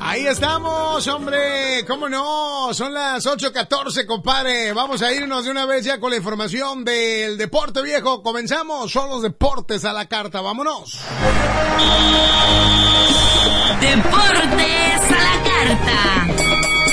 Ahí estamos, hombre, ¿cómo no? Son las 8:14, compadre. Vamos a irnos de una vez ya con la información del deporte, viejo. Comenzamos, son los deportes a la carta, vámonos. Deportes a la carta.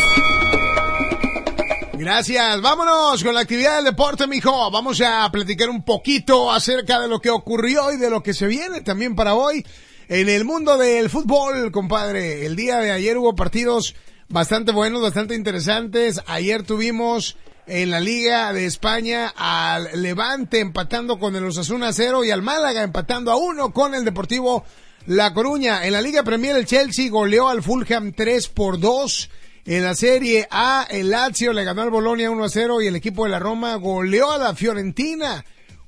Gracias, vámonos con la actividad del deporte, mijo. Vamos a platicar un poquito acerca de lo que ocurrió y de lo que se viene también para hoy. En el mundo del fútbol, compadre, el día de ayer hubo partidos bastante buenos, bastante interesantes. Ayer tuvimos en la Liga de España al Levante empatando con el Osasuna 0 y al Málaga empatando a 1 con el Deportivo La Coruña. En la Liga Premier el Chelsea goleó al Fulham 3-2. En la Serie A el Lazio le ganó al Bolonia 1-0 y el equipo de la Roma goleó a la Fiorentina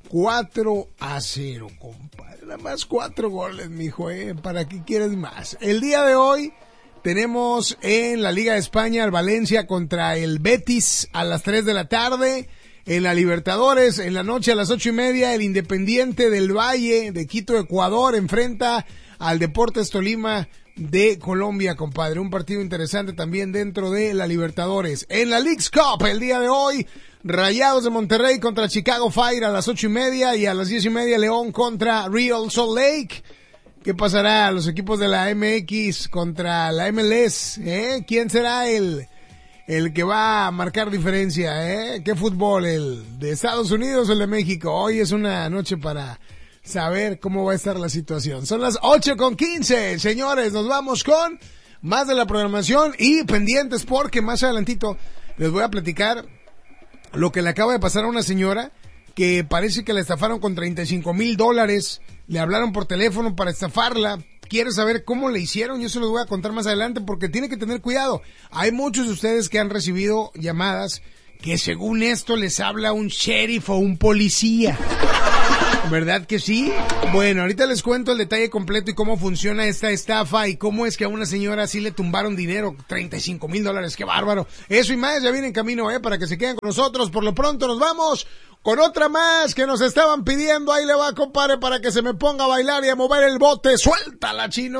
4-0, compadre. Nada más 4 goles, mijo, ¿para qué quieres más? El día de hoy tenemos en la Liga de España el Valencia contra el Betis a las 3 de la tarde. En la Libertadores, en la noche a las 8:30, el Independiente del Valle de Quito, Ecuador, enfrenta al Deportes Tolima de Colombia, compadre. Un partido interesante también dentro de la Libertadores. En la Leagues Cup, el día de hoy, Rayados de Monterrey contra Chicago Fire a las 8:30 y a las 10:30 León contra Real Salt Lake. ¿Qué pasará? Los equipos de la MX contra la MLS, ¿Quién será el que va a marcar diferencia, ¿Qué fútbol? ¿El de Estados Unidos o el de México? Hoy es una noche para saber cómo va a estar la situación. Son las 8:15, señores, nos vamos con más de la programación y pendientes porque más adelantito les voy a platicar lo que le acaba de pasar a una señora que parece que la estafaron con $35,000. Le hablaron por teléfono para estafarla. ¿Quiere saber cómo le hicieron? Yo se los voy a contar más adelante porque tiene que tener cuidado. Hay muchos de ustedes que han recibido llamadas que según esto les habla un sheriff o un policía. ¿Verdad que sí? Bueno, ahorita les cuento el detalle completo y cómo funciona esta estafa y cómo es que a una señora sí le tumbaron dinero, $35,000, qué bárbaro. Eso y más ya viene en camino, para que se queden con nosotros. Por lo pronto nos vamos con otra más que nos estaban pidiendo. Ahí le va, compadre, para que se me ponga a bailar y a mover el bote. Suéltala, chino.